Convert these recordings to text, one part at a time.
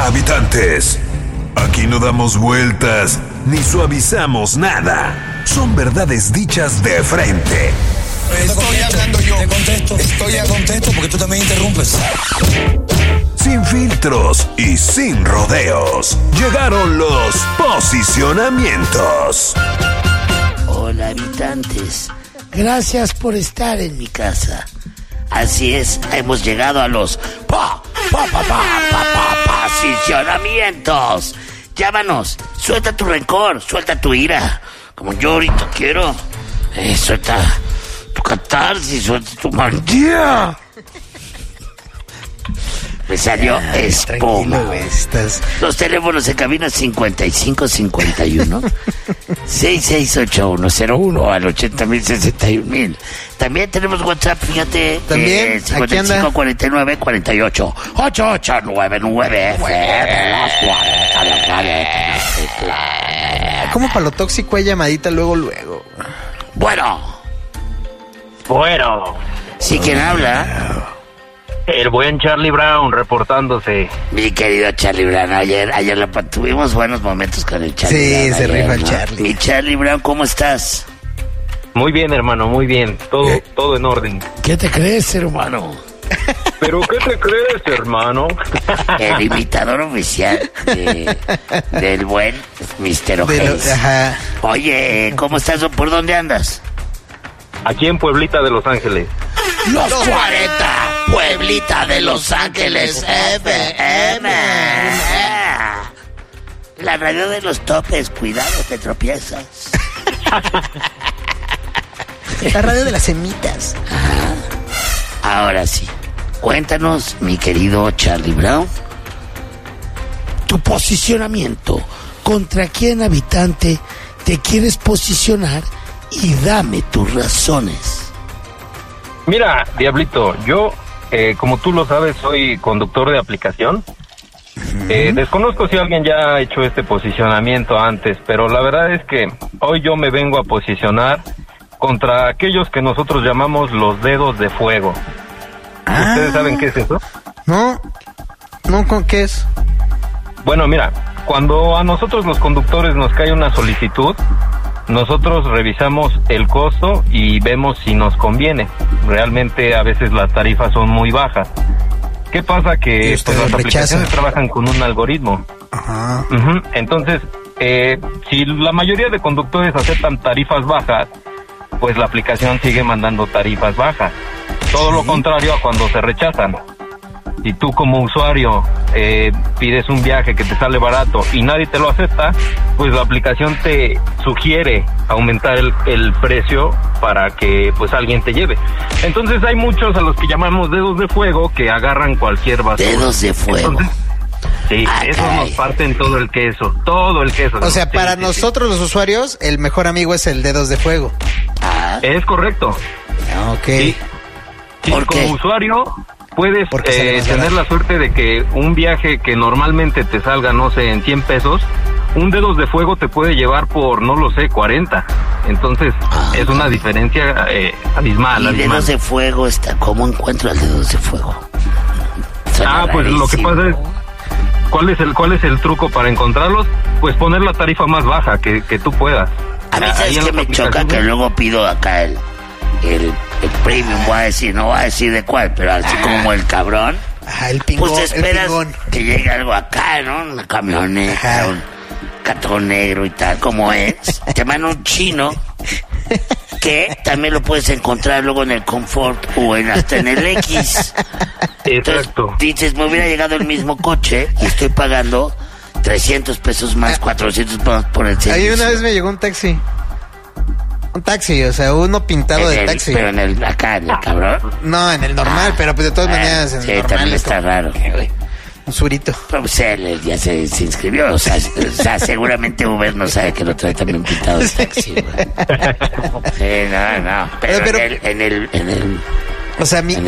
Habitantes, aquí no damos vueltas ni suavizamos nada. Son verdades dichas de frente. Estoy hablando yo. Estoy a contexto porque tú también interrumpes. Sin filtros y sin rodeos. Llegaron los posicionamientos. Hola, habitantes. Gracias por estar en mi casa. Así es, hemos llegado a los posicionamientos. Llámanos, suelta tu rencor, suelta tu ira. Como yo ahorita quiero. Suelta tu catarsis, suelta tu maldía. Me salió espuma. Los teléfonos en cabina 5551 668101 al 80,061,000. También tenemos WhatsApp, fíjate. También 5549 48 8899. ¿Cómo para lo tóxico hay llamadita luego? Bueno. ¿Sí quién habla? El buen Charlie Brown reportándose. Mi querido Charlie Brown, ayer tuvimos buenos momentos con el Charlie Brown. Sí, se rifa el ¿no? Charlie. Mi Charlie Brown, ¿cómo estás? Muy bien, hermano, muy bien. Todo en orden. ¿Qué te crees, hermano? ¿Pero qué te crees, hermano? El imitador oficial del buen Mr. O'Hays. Ajá. Oye, ¿cómo estás? ¿Por dónde andas? Aquí en Pueblita de Los Ángeles. Los 40, Pueblita de Los Ángeles, FM. La radio de los topes, cuidado, te tropiezas. La radio de las semitas. Ahora sí, cuéntanos, mi querido Charlie Brown, tu posicionamiento. ¿Contra quién, habitante, te quieres posicionar? Y dame tus razones. Mira, Diablito, yo, como tú lo sabes, soy conductor de aplicación. Desconozco si alguien ya ha hecho este posicionamiento antes, pero la verdad es que hoy yo me vengo a posicionar contra aquellos que nosotros llamamos los dedos de fuego. ¿Ustedes saben qué es eso? No, ¿con qué es? Bueno, mira, cuando a nosotros los conductores nos cae una solicitud, nosotros revisamos el costo y vemos si nos conviene. Realmente a veces las tarifas son muy bajas. ¿Qué pasa? Que pues, las aplicaciones trabajan con un algoritmo. Ajá. Entonces, si la mayoría de conductores aceptan tarifas bajas, pues la aplicación sigue mandando tarifas bajas. Todo lo contrario a cuando se rechazan. Si tú como usuario pides un viaje que te sale barato y nadie te lo acepta, pues la aplicación te sugiere aumentar el precio para que pues alguien te lleve. Entonces hay muchos a los que llamamos dedos de fuego que agarran cualquier basura. Dedos de fuego. Entonces, sí, eso nos parten todo el queso. O sea, para nosotros los usuarios, el mejor amigo es el dedos de fuego. Es correcto. Ok. Sí, como usuario puedes tener la suerte de que un viaje que normalmente te salga, no sé, en 100 pesos, un dedos de fuego te puede llevar por, no lo sé, 40. Entonces, es una diferencia abismal. ¿Y dedos de fuego está? ¿Cómo encuentro el dedos de fuego? Pues lo que pasa es, ¿cuál es el truco para encontrarlos? Pues poner la tarifa más baja que tú puedas. A mí, ¿sabes qué me choca? Que luego pido acá el premium, no voy a decir de cuál, pero así como el cabrón. El pingón. Pues te esperas que llegue algo acá, ¿no? Una camioneta, un cartón negro y tal, como es. Te mandan un chino que también lo puedes encontrar luego en el Confort o hasta en el X. Exacto. Entonces, dices, me hubiera llegado el mismo coche y estoy pagando 300 pesos más, 400 pesos por el servicio. Ahí una vez me llegó un taxi. Un taxi, o sea, uno pintado de taxi. Pero en el cabrón. No, en el normal, pero pues de todas maneras en el normal. También está raro. Un surito. Pues él ya se inscribió, o sea, seguramente Uber no sabe que lo trae también pintado de taxi, güey. Sí, no. Pero en el o sea, mi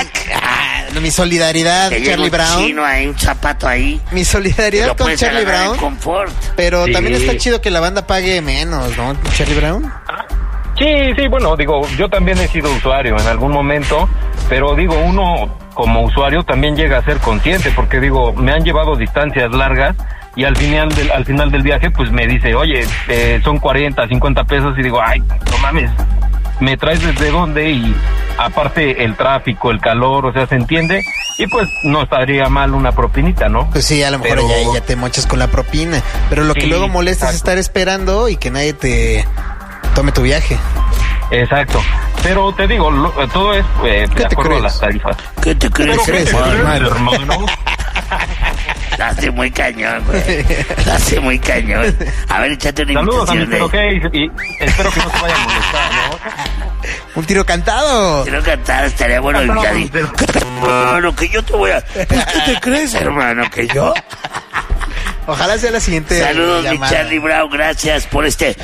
solidaridad, Charlie Brown. Un chino ahí, un zapato ahí. Mi solidaridad con Charlie Brown. Pero también está chido que la banda pague menos, ¿no? Charlie Brown. Sí, bueno, digo, yo también he sido usuario en algún momento, pero digo, uno como usuario también llega a ser consciente, porque digo, me han llevado distancias largas y al final del viaje pues me dice, oye, son 40, 50 pesos, y digo, ay, no mames, ¿me traes desde dónde? Y aparte el tráfico, el calor, o sea, ¿se entiende? Y pues no estaría mal una propinita, ¿no? Pues sí, a lo mejor ya te mochas con la propina, pero lo que luego molesta es estar esperando y que nadie te tome tu viaje. Exacto, pero te digo, todo es de acuerdo a las tarifas. ¿Qué te crees, hermano? La hace muy cañón, güey. La hace muy cañón. A ver, échate una saludos a invitación. Mr. OK, y espero que no se vaya a molestar, ¿no? Un tiro cantado. Tiro cantado, estaría bueno. Hermano, que yo te voy a... Pues, ¿qué te crees, hermano, que yo? Ojalá sea la siguiente saludos, llamada. Mi Charlie Brown, gracias por este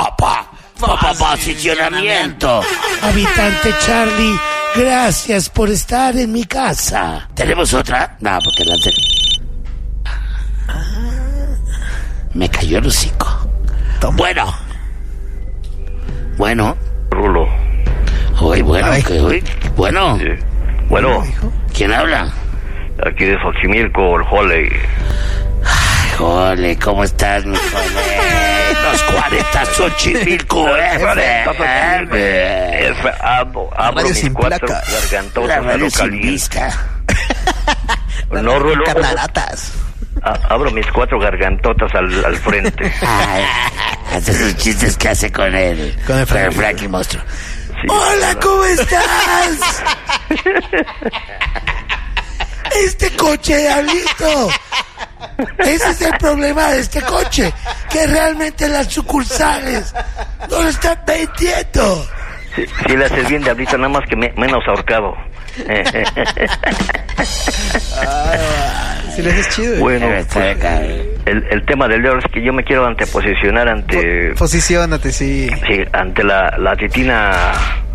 posicionamiento. Habitante Charlie, gracias por estar en mi casa. ¿Tenemos otra? No, porque la me cayó el hocico. Bueno. Rulo. Bueno. Sí. Bueno. ¿Quién habla? Aquí de Xochimilco, el Jole. Ay, Jole, ¿cómo estás, mi Jole? Los 40 Xochimilco, Abro mis 4 gargantotas. La radio sin vista. No, Rulo. Carnaratas. Abro mis 4 gargantotas al frente. Hace sus chistes que hace con el Frankie Monstruo. Sí, hola, ¿cómo estás? Este coche, diablito. Ese es el problema de este coche, que realmente las sucursales no lo están vendiendo. Sí, le haces bien, diablito, nada más que menos ahorcado. Si le haces chido. Bueno, pues, el tema del día es que yo me quiero anteposicionar ante... Posiciónate, sí. Sí, ante la titina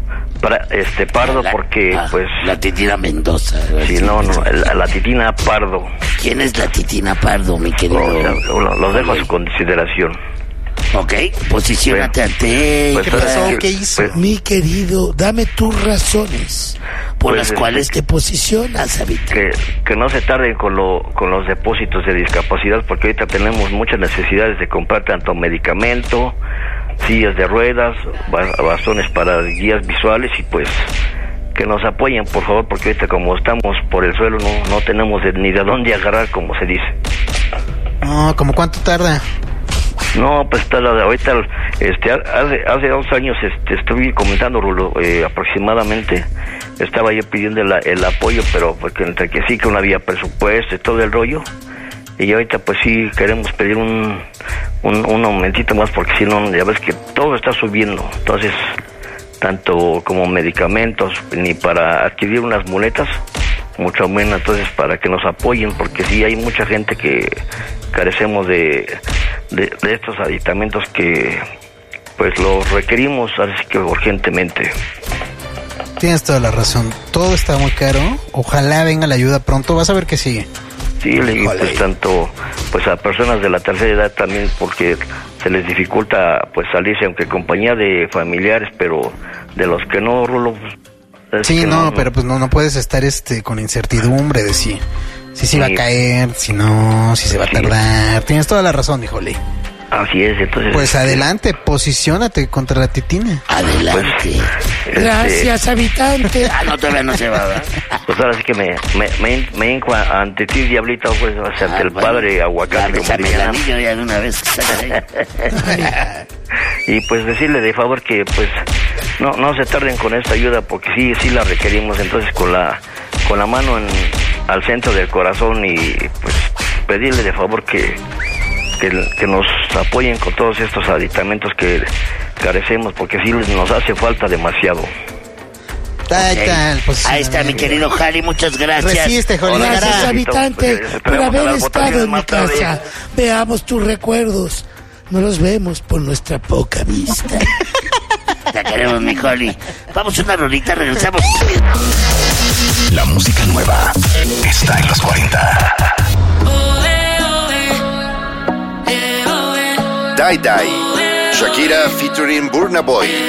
Pardo, porque pues... La titina Mendoza. Sí, no, la titina Pardo. ¿Quién es la titina Pardo, mi querido? Los dejo a su consideración. Ok, posiciónate ante ella. Pues, ¿qué pasó? ¿Qué hizo? Pues, mi querido, dame tus razones por las cuales te posicionas, habitante. Que no se tarden con los depósitos de discapacidad, porque ahorita tenemos muchas necesidades de comprar tanto medicamento, sillas de ruedas, bastones para guías visuales, y pues que nos apoyen, por favor, porque ahorita como estamos por el suelo no tenemos ni de dónde agarrar, como se dice. No, ¿como cuánto tarda? No, pues ahorita, hace 2 años, estuve comentando, Rulo, aproximadamente, estaba yo pidiendo el apoyo, pero porque entre que sí, que no había presupuesto y todo el rollo, y ahorita pues sí queremos pedir un aumentito más, porque si no, ya ves que todo está subiendo, entonces, tanto como medicamentos, ni para adquirir unas muletas, mucho menos, entonces para que nos apoyen, porque sí hay mucha gente que carecemos de estos aditamentos que pues los requerimos, así que urgentemente. Tienes toda la razón, todo está muy caro, ojalá venga la ayuda pronto, vas a ver que sigue. Sí, pues tanto pues a personas de la tercera edad también, porque se les dificulta pues salirse, aunque compañía de familiares, pero de los que no, Rulo, sí, no, pero pues no puedes estar con incertidumbre de si va a caer, si se va a tardar. Tienes toda la razón, híjole. Así es, entonces... Pues adelante, posiciónate contra la titina. Adelante. Pues, gracias, habitante. No, todavía no se va, ¿verdad? Pues ahora sí que me hinco ante ti, diablito, pues, ante el padre aguacate. Ya, el anillo ya de una vez. Y pues decirle de favor que pues no se tarden con esta ayuda, porque sí la requerimos, entonces con la mano al centro del corazón, y pues pedirle de favor que nos apoyen con todos estos aditamentos que carecemos, porque sí nos hace falta demasiado. Ahí está, mi querido Jali, muchas gracias. Resiste, Joli. Gracias, habitante, por haber estado en mi casa. Veamos tus recuerdos. No los vemos por nuestra poca vista. Te queremos, mi Joli. Vamos a una rolita, regresamos. La música nueva está en los 40. Die Die, Shakira featuring Burna Boy.